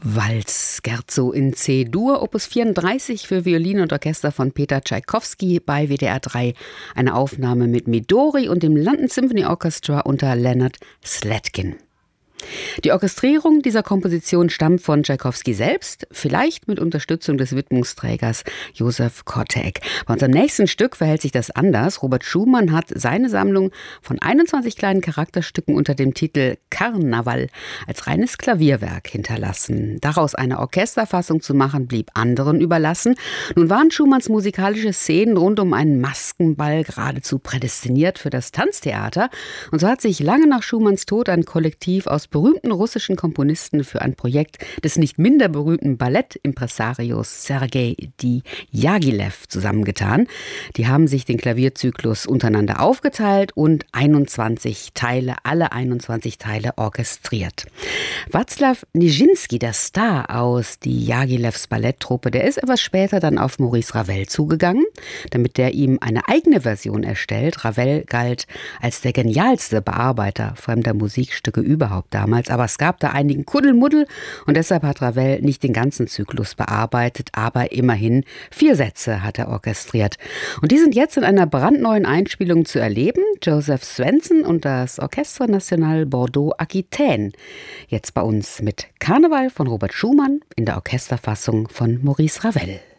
Walz, Scherzo in C-Dur, Opus 34 für Violine und Orchester von Peter Tschaikowski bei WDR 3. Eine Aufnahme mit Midori und dem London Symphony Orchestra unter Leonard Slatkin. Die Orchestrierung dieser Komposition stammt von Tschaikowski selbst, vielleicht mit Unterstützung des Widmungsträgers Josef Kotek. Bei unserem nächsten Stück verhält sich das anders. Robert Schumann hat seine Sammlung von 21 kleinen Charakterstücken unter dem Titel Karneval als reines Klavierwerk hinterlassen. Daraus eine Orchesterfassung zu machen, blieb anderen überlassen. Nun waren Schumanns musikalische Szenen rund um einen Maskenball geradezu prädestiniert für das Tanztheater. Und so hat sich lange nach Schumanns Tod ein Kollektiv aus berühmten russischen Komponisten für ein Projekt des nicht minder berühmten Ballettimpresarios Sergei Diaghilev zusammengetan. Die haben sich den Klavierzyklus untereinander aufgeteilt und alle 21 Teile orchestriert. Václav Nijinsky, der Star aus Diaghilevs Balletttruppe, der ist etwas später dann auf Maurice Ravel zugegangen, damit der ihm eine eigene Version erstellt. Ravel galt als der genialste Bearbeiter fremder Musikstücke überhaupt damals, aber es gab da einigen Kuddelmuddel und deshalb hat Ravel nicht den ganzen Zyklus bearbeitet, aber immerhin 4 Sätze hat er orchestriert. Und die sind jetzt in einer brandneuen Einspielung zu erleben. Joseph Swenson und das Orchestre National Bordeaux-Aquitaine. Jetzt bei uns mit Karneval von Robert Schumann in der Orchesterfassung von Maurice Ravel.